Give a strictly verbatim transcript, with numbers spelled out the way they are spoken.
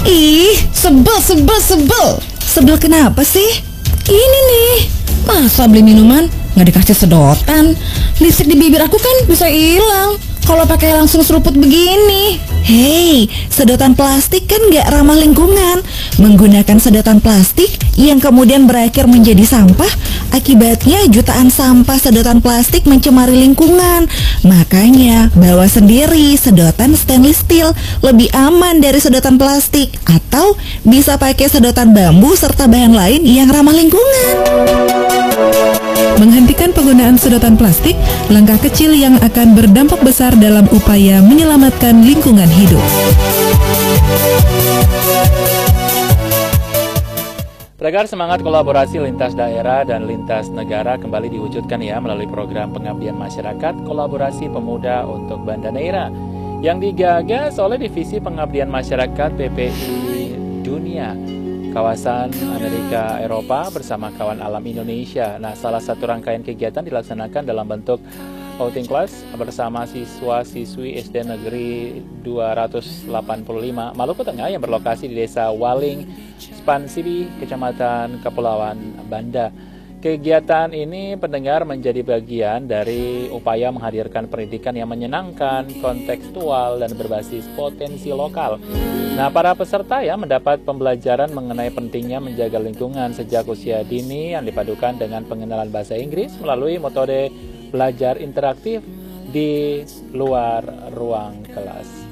Ih, sebel, sebel, sebel. Sebel kenapa sih? Ini nih, masa beli minuman nggak dikasih sedotan? Listrik di bibir aku kan bisa hilang kalau pakai langsung seruput begini. Hei, sedotan plastik kan gak ramah lingkungan. Menggunakan sedotan plastik yang kemudian berakhir menjadi sampah, akibatnya jutaan sampah sedotan plastik mencemari lingkungan. Makanya, bawa sendiri sedotan stainless steel, lebih aman dari sedotan plastik. Atau bisa pakai sedotan bambu serta bahan lain yang ramah lingkungan. Menghentikan penggunaan sedotan plastik, langkah kecil yang akan berdampak besar dalam upaya menyelamatkan lingkungan hidup. Agar semangat kolaborasi lintas daerah dan lintas negara kembali diwujudkan ya melalui program pengabdian masyarakat Kolaborasi Pemuda untuk Banda Neira yang digagas oleh Divisi Pengabdian Masyarakat P P I Dunia kawasan Amerika Eropa bersama kawan alam Indonesia. Nah, salah satu rangkaian kegiatan dilaksanakan dalam bentuk outing class bersama siswa-siswi S D Negeri dua ratus delapan puluh lima Maluku Tengah yang berlokasi di Desa Waling, Spansidi, Kecamatan Kepulauan Banda. Kegiatan ini pendengar menjadi bagian dari upaya menghadirkan pendidikan yang menyenangkan, kontekstual, dan berbasis potensi lokal. Nah, para peserta ya mendapat pembelajaran mengenai pentingnya menjaga lingkungan sejak usia dini yang dipadukan dengan pengenalan bahasa Inggris melalui metode belajar interaktif di luar ruang kelas.